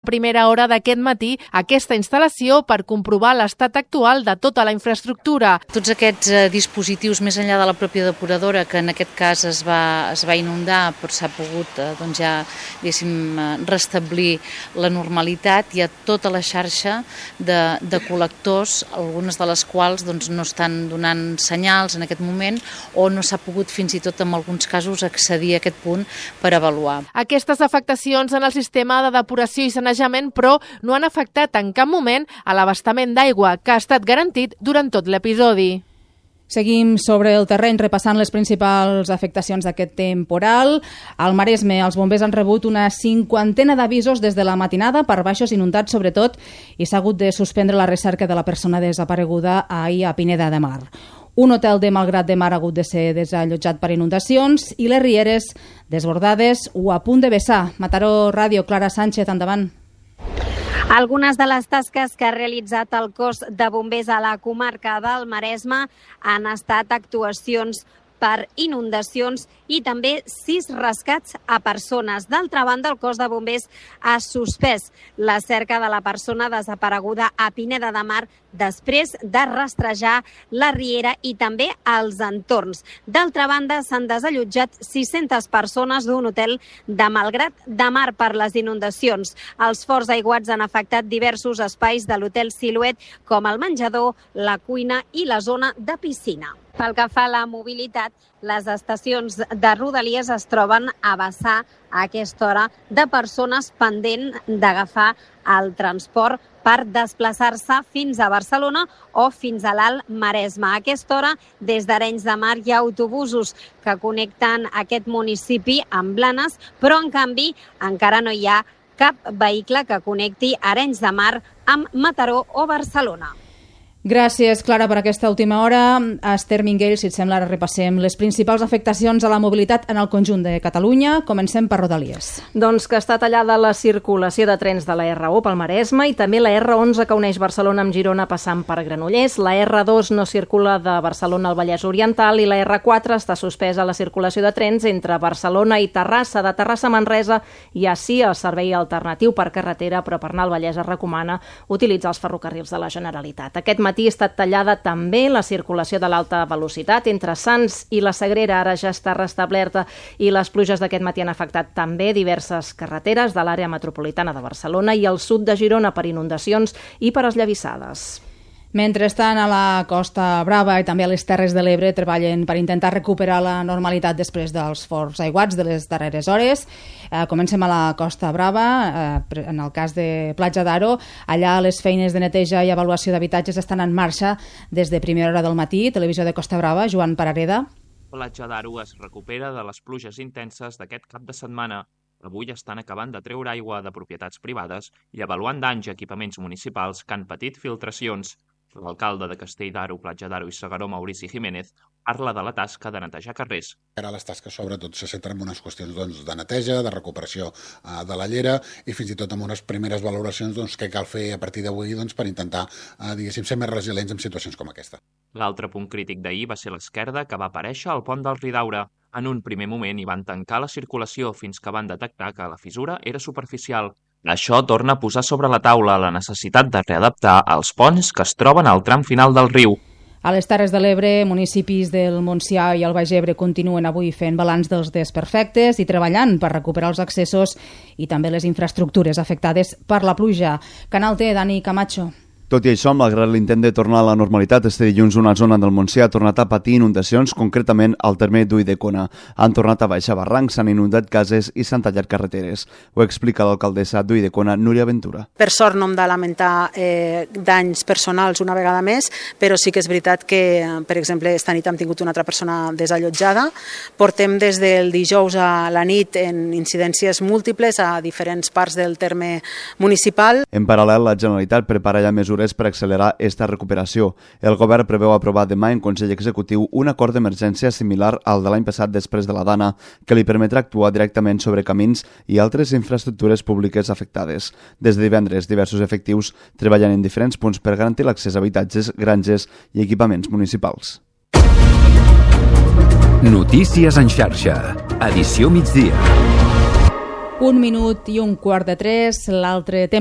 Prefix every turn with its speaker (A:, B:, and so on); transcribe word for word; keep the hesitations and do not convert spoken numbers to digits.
A: primera hora d'aquest matí aquesta instal·lació per comprovar l'estat actual de tota la infraestructura.
B: Tots aquests eh, dispositius, més enllà de la pròpia depuradora, que en aquest cas es va, es va inundar, però s'ha pogut eh, doncs ja, diguéssim, restablir la normalitat. Hi ha tota la xarxa de, de col·lectors, algunes de les quals doncs, no estan donant senyals en aquest moment o no s'ha pogut fins i tot en alguns casos accedir a aquest punt per avaluar.
A: Aquestes afectacions en el sistema de depuració i sanejament, però, no han afectat en cap moment a l'abastament d'aigua, que ha estat garantit durant tot l'episodi.
C: Seguim sobre el terreny repassant les principals afectacions d'aquest temporal. Al Maresme, els bombers han rebut una cinquantena d'avisos des de la matinada per baixos inundats sobretot i s'ha hagut de suspendre la recerca de la persona desapareguda ahir a Pineda de Mar. Un hotel de Malgrat de Mar ha hagut de ser desallotjat per inundacions i les rieres desbordades o a punt de vessar. Mataró Ràdio, Clara Sánchez, endavant.
D: Algunes de les tasques que ha realitzat el cos de bombers a la comarca del Maresme han estat actuacions per inundacions i també sis rescats a persones. D'altra banda, el cos de bombers ha suspès la cerca de la persona desapareguda a Pineda de Mar després de rastrejar la riera i també els entorns. D'altra banda, s'han desallotjat sis-centes persones d'un hotel de Malgrat de Mar per les inundacions. Els forts aiguats han afectat diversos espais de l'hotel Siluet, com el menjador, la cuina i la zona de piscina. Pel que fa a la mobilitat, les estacions de Rodalies es troben a vessar a aquesta hora de persones pendent d'agafar el transport per desplaçar-se fins a Barcelona o fins a l'Alt Maresme. A aquesta hora, des d'Arenys de Mar hi ha autobusos que connecten aquest municipi amb Blanes, però en canvi encara no hi ha cap vehicle que connecti Arenys de Mar amb Mataró o Barcelona.
C: Gràcies, Clara, per aquesta última hora. A Esther Minguell, si et sembla, ara repassem les principals afectacions a la mobilitat en el conjunt de Catalunya. Comencem per Rodalies.
E: Doncs que està tallada la circulació de trens de la erre u pel Maresme i també la erre onze que uneix Barcelona amb Girona passant per Granollers. La erre dos no circula de Barcelona al Vallès Oriental i la erre quatre està suspesa la circulació de trens entre Barcelona i Terrassa. De Terrassa a Manresa hi ha sí el servei alternatiu per carretera, però per anar al Vallès es recomana utilitzar els ferrocarrils de la Generalitat. Aquest matí ha estat tallada també la circulació de l'alta velocitat entre Sants i la Sagrera, ara ja està restablerta i les pluges d'aquest matí han afectat també diverses carreteres de l'àrea metropolitana de Barcelona i al sud de Girona per inundacions i per esllavissades.
C: Mentrestant, a la Costa Brava i també a les Terres de l'Ebre treballen per intentar recuperar la normalitat després dels forts aiguats de les darreres hores. Eh, comencem a la Costa Brava, eh, en el cas de Platja d'Aro. Allà les feines de neteja i avaluació d'habitatges estan en marxa des de primera hora del matí. Televisió de Costa Brava, Joan Parareda.
F: Platja d'Aro es recupera de les pluges intenses d'aquest cap de setmana. Avui estan acabant de treure aigua de propietats privades i avaluant danys a equipaments municipals que han patit filtracions. L'alcalde de Castell d'Aro, Platja d'Aro i Segaró, Maurici Jiménez, parla de la tasca de netejar carrers.
G: Ara les tasques sobretot se centren en unes qüestions doncs, de neteja, de recuperació uh, de la llera i fins i tot amb unes primeres valoracions doncs, que cal fer a partir d'avui doncs, per intentar uh, diguéssim, ser més resilients en situacions com aquesta.
F: L'altre punt crític d'ahir va ser l'esquerda que va aparèixer al pont del Ridaura. En un primer moment hi van tancar la circulació fins que van detectar que la fissura era superficial. Això torna a posar sobre la taula la necessitat de readaptar els ponts que es troben al tram final del riu.
C: A les Terres de l'Ebre, municipis del Montsià i el Baix Ebre continuen avui fent balanç dels desperfectes i treballant per recuperar els accessos i també les infraestructures afectades per la pluja. Canal T, Dani Camacho.
H: Tot i això, malgrat l'intent de tornar a la normalitat, este dilluns una zona del Montsià ha tornat a patir inundacions, concretament al terme d'Ulldecona. Han tornat a baixar barrancs, s'han inundat cases i s'han tallat carreteres. Ho explica l'alcaldessa d'Ulldecona, Núria Ventura.
I: Per sort no hem de lamentar eh, danys personals una vegada més, però sí que és veritat que, per exemple, esta nit hem tingut una altra persona desallotjada. Portem des del dijous a la nit en incidències múltiples a diferents parts del terme municipal.
H: En paral·lel, la Generalitat prepara ja mesures per accelerar esta recuperació. El govern preveu aprovar demà en Consell Executiu un acord d'emergència similar al de l'any passat després de la Dana, que li permetrà actuar directament sobre camins i altres infraestructures públiques afectades. Des de divendres, diversos efectius treballen en diferents punts per garantir l'accés a habitatges, granges i equipaments municipals.
J: Notícies en xarxa. Edició migdia.
C: Un minut i un quart de tres. L'altre tema